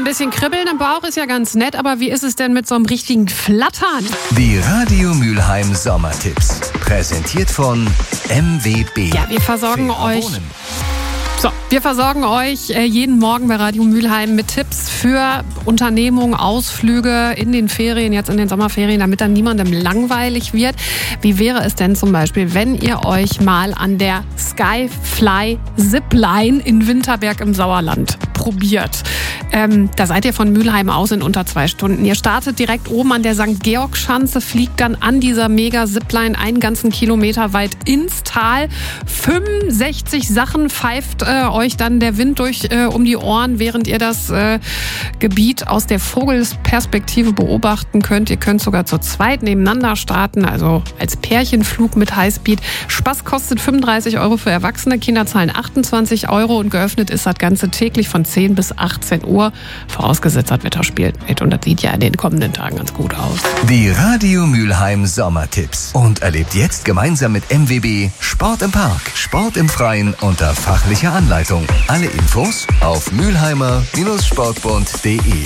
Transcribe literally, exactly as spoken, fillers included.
ein bisschen Kribbeln im Bauch ist ja ganz nett, aber wie ist es denn mit so einem richtigen Flattern? Die Radio Mülheim Sommertipps. Präsentiert von M W B. Ja, wir versorgen euch... So, wir versorgen euch äh, jeden Morgen bei Radio Mülheim mit Tipps für Unternehmungen, Ausflüge in den Ferien, jetzt in den Sommerferien, damit dann niemandem langweilig wird. Wie wäre es denn zum Beispiel, wenn ihr euch mal an der Skyfly Zipline in Winterberg im Sauerland probiert? Ähm, da seid ihr von Mülheim aus in unter zwei Stunden. Ihr startet direkt oben an der Sankt Georg-Schanze, fliegt dann an dieser Mega-Zipline einen ganzen Kilometer weit ins Tal. fünfundsechzig Sachen pfeift äh, euch dann der Wind durch äh, um die Ohren, während ihr das äh, Gebiet aus der Vogelsperspektive beobachten könnt. Ihr könnt sogar zu zweit nebeneinander starten, also als Pärchenflug mit Highspeed. Spaß kostet fünfunddreißig Euro für Erwachsene, Kinder zahlen achtundzwanzig Euro und geöffnet ist das Ganze täglich von zehn bis achtzehn Uhr. Vorausgesetzt, das Wetter spielt mit und das sieht ja in den kommenden Tagen ganz gut aus. Die Radio Mülheim Sommertipps. Und erlebt jetzt gemeinsam mit M W B Sport im Park, Sport im Freien unter fachlicher Anleitung. Alle Infos auf mülheimer Bindestrich sportbund punkt de.